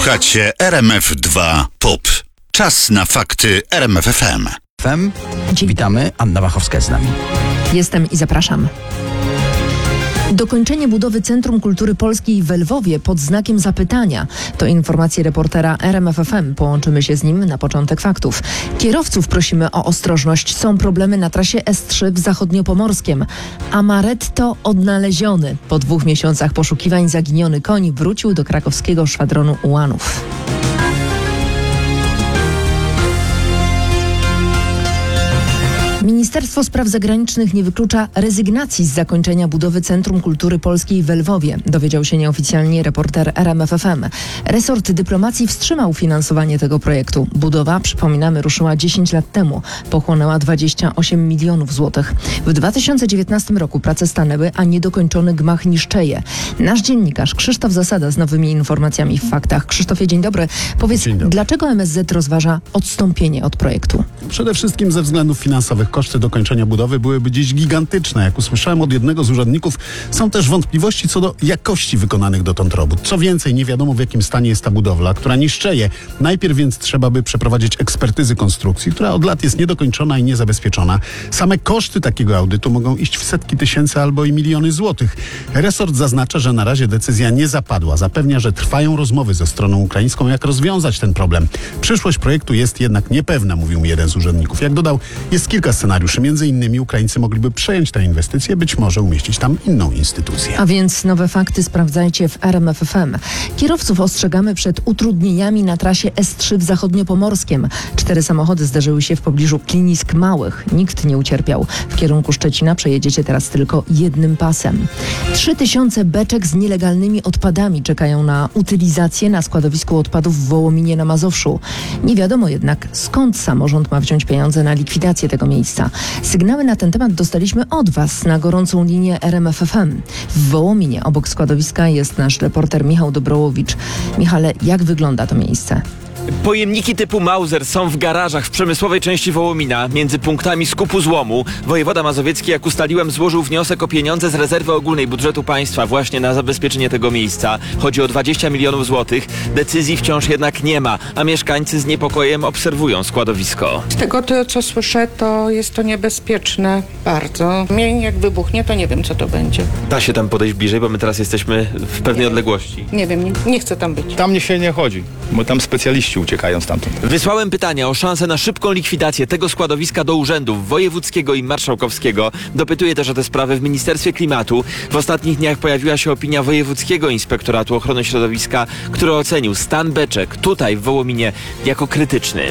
Słuchacie RMF2 POP. Czas na fakty RMF FM. Witamy, Anna Wachowska jest z nami. Jestem i zapraszam. Dokończenie budowy Centrum Kultury Polskiej w Lwowie pod znakiem zapytania. To informacje reportera RMF FM. Połączymy się z nim na początek faktów. Kierowców prosimy o ostrożność. Są problemy na trasie S3 w Zachodniopomorskiem. Amaretto odnaleziony. Po 2 miesiącach poszukiwań zaginiony koń wrócił do krakowskiego szwadronu ułanów. Ministerstwo Spraw Zagranicznych nie wyklucza rezygnacji z zakończenia budowy Centrum Kultury Polskiej w Lwowie. Dowiedział się nieoficjalnie reporter RMF FM. Resort dyplomacji wstrzymał finansowanie tego projektu. Budowa, przypominamy, ruszyła 10 lat temu. Pochłonęła 28 milionów złotych. W 2019 roku prace stanęły, a niedokończony gmach niszczeje. Nasz dziennikarz Krzysztof Zasada z nowymi informacjami w faktach. Krzysztofie, dzień dobry. Powiedz, dlaczego MSZ rozważa odstąpienie od projektu? Przede wszystkim ze względów finansowych. Koszty dokończenia budowy byłyby dziś gigantyczne. Jak usłyszałem od jednego z urzędników, są też wątpliwości co do jakości wykonanych dotąd robót. Co więcej, nie wiadomo w jakim stanie jest ta budowla, która niszczeje. Najpierw więc trzeba by przeprowadzić ekspertyzy konstrukcji, która od lat jest niedokończona i niezabezpieczona. Same koszty takiego audytu mogą iść w setki tysięcy albo i miliony złotych. Resort zaznacza, że na razie decyzja nie zapadła. Zapewnia, że trwają rozmowy ze stroną ukraińską, jak rozwiązać ten problem. Przyszłość projektu jest jednak niepewna, mówił mi jeden z urzędników. Jak dodał, jest kilka scenariuszy. Między innymi Ukraińcy mogliby przejąć tę inwestycję, być może umieścić tam inną instytucję. A więc nowe fakty sprawdzajcie w RMF FM. Kierowców ostrzegamy przed utrudnieniami na trasie S3 w Zachodniopomorskiem. 4 samochody zderzyły się w pobliżu Klinisk Małych. Nikt nie ucierpiał. W kierunku Szczecina przejedziecie teraz tylko jednym pasem. 3000 beczek z nielegalnymi odpadami czekają na utylizację na składowisku odpadów w Wołominie na Mazowszu. Nie wiadomo jednak, skąd samorząd ma wziąć pieniądze na likwidację tego miejsca. Sygnały na ten temat dostaliśmy od Was na gorącą linię RMF FM. W Wołominie obok składowiska jest nasz reporter Michał Dobrołowicz. Michale, jak wygląda to miejsce? Pojemniki typu Mauser są w garażach w przemysłowej części Wołomina, między punktami skupu złomu. Wojewoda mazowiecki, jak ustaliłem, złożył wniosek o pieniądze z rezerwy ogólnej budżetu państwa właśnie na zabezpieczenie tego miejsca. Chodzi o 20 milionów złotych. Decyzji wciąż jednak nie ma, a mieszkańcy z niepokojem obserwują składowisko. Z tego, co słyszę, to jest to niebezpieczne bardzo. Jak wybuchnie, to nie wiem, co to będzie. Da się tam podejść bliżej, bo my teraz jesteśmy w pewnej odległości. Nie wiem, nie chcę tam być. Tam się nie chodzi, bo tam specjaliści uciekają stamtąd. Wysłałem pytania o szansę na szybką likwidację tego składowiska do urzędów wojewódzkiego i marszałkowskiego. Dopytuję też o te sprawy w Ministerstwie Klimatu. W ostatnich dniach pojawiła się opinia Wojewódzkiego Inspektoratu Ochrony Środowiska, który ocenił stan beczek tutaj w Wołominie jako krytyczny.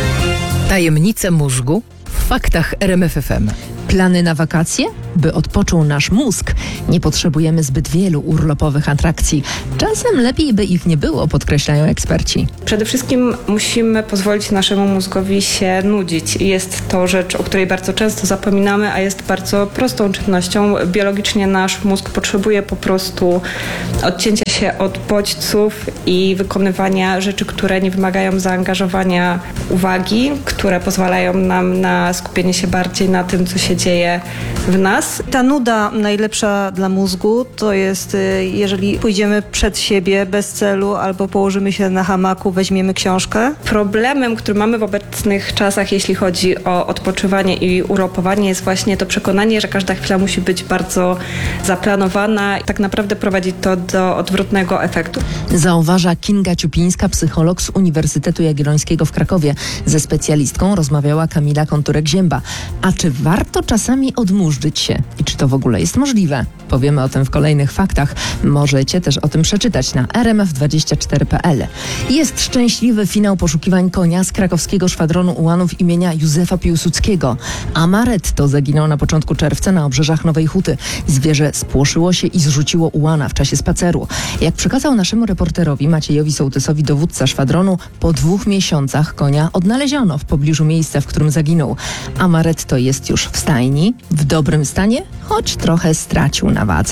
Tajemnice mózgu w faktach RMF FM. Plany na wakacje? By odpoczął nasz mózg, nie potrzebujemy zbyt wielu urlopowych atrakcji. Czasem lepiej by ich nie było, podkreślają eksperci. Przede wszystkim musimy pozwolić naszemu mózgowi się nudzić. Jest to rzecz, o której bardzo często zapominamy, a jest bardzo prostą czynnością. Biologicznie nasz mózg potrzebuje po prostu odcięcia się od bodźców i wykonywania rzeczy, które nie wymagają zaangażowania uwagi, które pozwalają nam na skupienie się bardziej na tym, co się dzieje w nas. Ta nuda najlepsza dla mózgu to jest, jeżeli pójdziemy przed siebie bez celu albo położymy się na hamaku, weźmiemy książkę. Problemem, który mamy w obecnych czasach, jeśli chodzi o odpoczywanie i urlopowanie, jest właśnie to przekonanie, że każda chwila musi być bardzo zaplanowana i tak naprawdę prowadzi to do odwrotnego efektu. Zauważa Kinga Ciupińska, psycholog z Uniwersytetu Jagiellońskiego w Krakowie. Ze specjalistką rozmawiała Kamila Konturek-Zięba. A czy warto czasami odmurzyć się? I czy to w ogóle jest możliwe? Powiemy o tym w kolejnych faktach. Możecie też o tym przeczytać na rmf24.pl. Jest szczęśliwy finał poszukiwań konia z krakowskiego szwadronu ułanów imienia Józefa Piłsudskiego. Amaretto zaginął na początku czerwca na obrzeżach Nowej Huty. Zwierzę spłoszyło się i zrzuciło ułana w czasie spaceru. Jak przekazał naszemu reporterowi Maciejowi Sołtysowi dowódca szwadronu, po 2 miesiącach konia odnaleziono w pobliżu miejsca, w którym zaginął. Amaretto jest już w stajni, w dobrym stanie, choć trochę stracił na wadze.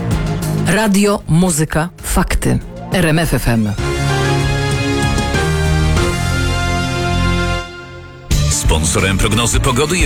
Radio, muzyka, fakty. RMF FM. Sponsorem prognozy pogody jest